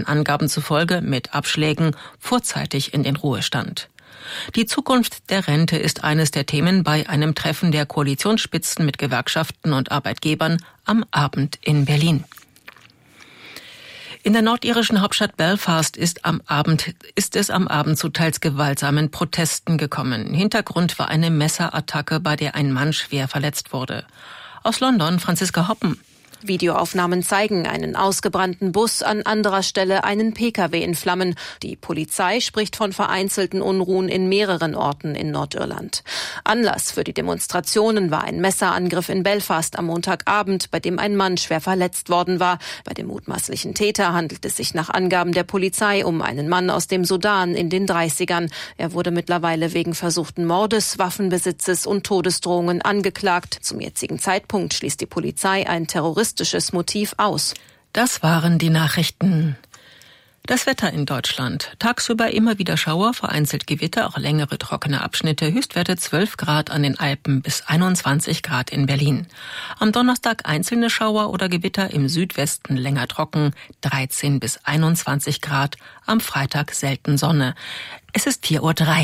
den Angaben zufolge mit Abschlägen vorzeitig in den Ruhestand. Die Zukunft der Rente ist eines der Themen bei einem Treffen der Koalitionsspitzen mit Gewerkschaften und Arbeitgebern am Abend in Berlin. In der nordirischen Hauptstadt Belfast ist es am Abend zu teils gewaltsamen Protesten gekommen. Hintergrund war eine Messerattacke, bei der ein Mann schwer verletzt wurde. Aus London, Franziska Hoppen. Videoaufnahmen zeigen einen ausgebrannten Bus, an anderer Stelle einen Pkw in Flammen. Die Polizei spricht von vereinzelten Unruhen in mehreren Orten in Nordirland. Anlass für die Demonstrationen war ein Messerangriff in Belfast am Montagabend, bei dem ein Mann schwer verletzt worden war. Bei dem mutmaßlichen Täter handelt es sich nach Angaben der Polizei um einen Mann aus dem Sudan in den 30ern. Er wurde mittlerweile wegen versuchten Mordes, Waffenbesitzes und Todesdrohungen angeklagt. Zum jetzigen Zeitpunkt schließt die Polizei ein terroristisches Motiv aus. Das waren die Nachrichten. Das Wetter in Deutschland. Tagsüber immer wieder Schauer, vereinzelt Gewitter, auch längere trockene Abschnitte. Höchstwerte 12 Grad an den Alpen bis 21 Grad in Berlin. Am Donnerstag einzelne Schauer oder Gewitter, im Südwesten länger trocken, 13 bis 21 Grad. Am Freitag selten Sonne. Es ist 4:03 Uhr.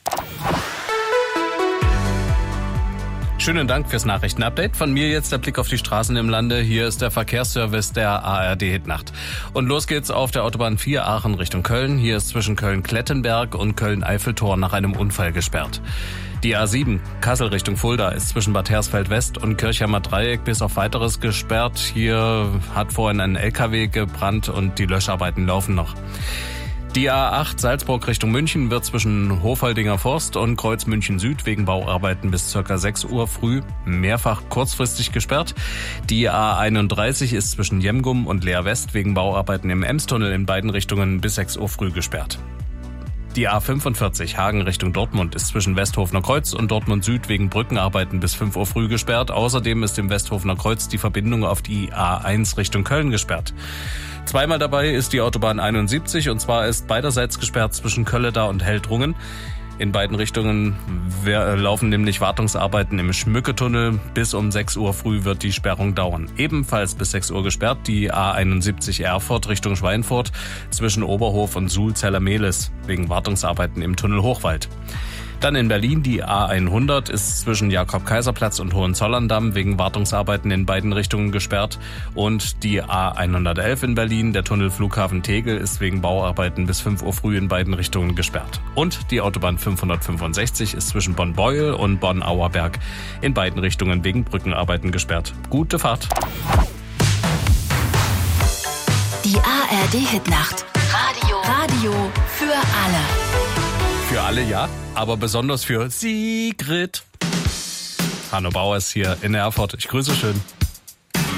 Schönen Dank fürs Nachrichtenupdate. Von mir jetzt der Blick auf die Straßen im Lande. Hier ist der Verkehrsservice der ARD Hitnacht. Und los geht's auf der Autobahn 4 Aachen Richtung Köln. Hier ist zwischen Köln-Klettenberg und Köln-Eiffeltor nach einem Unfall gesperrt. Die A7 Kassel Richtung Fulda ist zwischen Bad Hersfeld West und Kirchheimer Dreieck bis auf Weiteres gesperrt. Hier hat vorhin ein LKW gebrannt und die Löscharbeiten laufen noch. Die A8 Salzburg Richtung München wird zwischen Hofaldinger Forst und Kreuz München Süd wegen Bauarbeiten bis ca. 6 Uhr früh mehrfach kurzfristig gesperrt. Die A31 ist zwischen Jemgum und Leer West wegen Bauarbeiten im Emstunnel in beiden Richtungen bis 6 Uhr früh gesperrt. Die A45 Hagen Richtung Dortmund ist zwischen Westhofener Kreuz und Dortmund Süd wegen Brückenarbeiten bis 5 Uhr früh gesperrt. Außerdem ist im Westhofener Kreuz die Verbindung auf die A1 Richtung Köln gesperrt. Zweimal dabei ist die Autobahn 71 und zwar ist beiderseits gesperrt zwischen Kölleda und Heldrungen. In beiden Richtungen laufen nämlich Wartungsarbeiten im Schmücketunnel. Bis um 6 Uhr früh wird die Sperrung dauern. Ebenfalls bis 6 Uhr gesperrt die A71 Erfurt Richtung Schweinfurt zwischen Oberhof und Sulzeller-Mehlis wegen Wartungsarbeiten im Tunnel Hochwald. Dann in Berlin die A100 ist zwischen Jakob-Kaiser-Platz und Hohenzollern-Damm wegen Wartungsarbeiten in beiden Richtungen gesperrt. Und die A111 in Berlin, der Tunnel Flughafen Tegel, ist wegen Bauarbeiten bis 5 Uhr früh in beiden Richtungen gesperrt. Und die Autobahn 565 ist zwischen Bonn-Beuel und Bonn-Auerberg in beiden Richtungen wegen Brückenarbeiten gesperrt. Gute Fahrt! Die ARD Hitnacht. Radio für alle. Für alle ja, aber besonders für Sigrid. Hanno Bauers hier in Erfurt. Ich grüße schön.